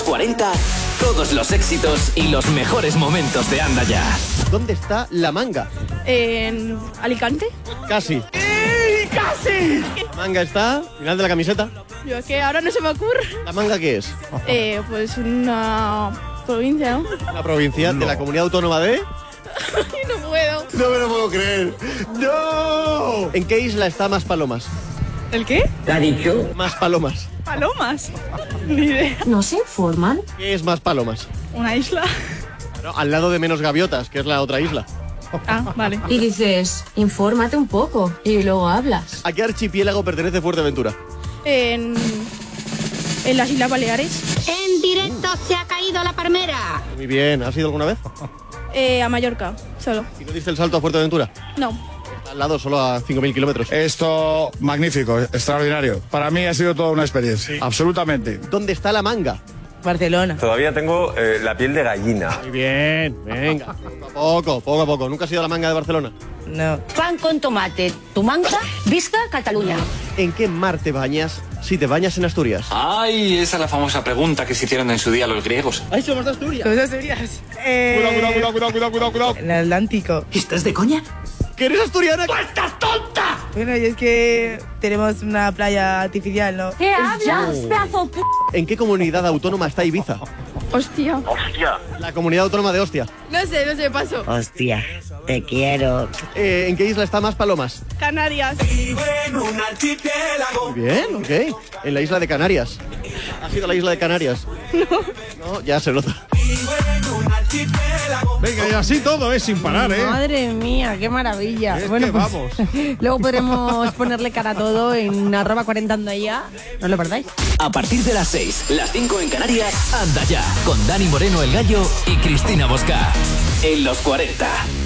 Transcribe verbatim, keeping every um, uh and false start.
cuarenta, todos los éxitos y los mejores momentos de Anda Ya. ¿Dónde está La Manga? ¿En Alicante? Casi. ¡Eh, casi! La Manga está al final de la camiseta. Yo es que ahora no se me ocurre. ¿La Manga qué es? Eh, pues una provincia, ¿no? Una provincia no. de la comunidad autónoma de... No puedo. No me lo puedo creer. ¡No! ¿En qué isla está Maspalomas? ¿El qué? ¿Te ha dicho? Maspalomas. ¿Palomas? Ni idea. ¿No se informan? ¿Qué es Maspalomas? ¿Una isla? No, al lado de Menos Gaviotas, que es la otra isla. Ah, vale. Y dices, infórmate un poco y luego hablas. ¿A qué archipiélago pertenece Fuerteventura? En... en las Islas Baleares. En directo se ha caído la palmera. Muy bien. ¿Has ido alguna vez? Eh, a Mallorca, solo. ¿Y no diste el salto a Fuerteventura? No. Al lado, solo a cinco mil kilómetros. Esto, magnífico, extraordinario. Para mí ha sido toda una experiencia, sí. Absolutamente. ¿Dónde está La Manga? Barcelona. Todavía tengo eh, la piel de gallina. Muy bien, venga. Poco, poco a poco. ¿Nunca has ido a La Manga de Barcelona? No. Pan con tomate. Tu manga, vista Cataluña. ¿En qué mar te bañas si te bañas en Asturias? Ay, esa es la famosa pregunta que se hicieron en su día los griegos. ¡Ay, somos de Asturias! ¿Somos de Asturias? Eh... Cuidado, cuidado, cuidado, cuidado, cuidado, cuidado, cuidado. En el Atlántico. ¿Estás de coña? ¿Que eres asturiana? ¡Tú estás tonta! Bueno, y es que tenemos una playa artificial, ¿no? ¿Qué hablas, pedazo p...? ¿En qué comunidad autónoma está Ibiza? Hostia. ¡Hostia! La comunidad autónoma de Ostia. No sé, no sé, paso. Hostia, te quiero. Eh, ¿En qué isla está Maspalomas? Canarias. Muy bien, ok. En la isla de Canarias. ¿Has ido a la isla de Canarias? No. No, ya se nota. Venga, y así todo es sin parar, ¿eh? Madre mía, qué maravilla. Es bueno, que pues, vamos. luego podremos ponerle cara a todo en arroba cuarenta Anda Ya. No lo perdáis. A partir de las seis, las cinco en Canarias, Anda Ya, con Dani Moreno el Gallo y Cristina Bosca. En los cuarenta.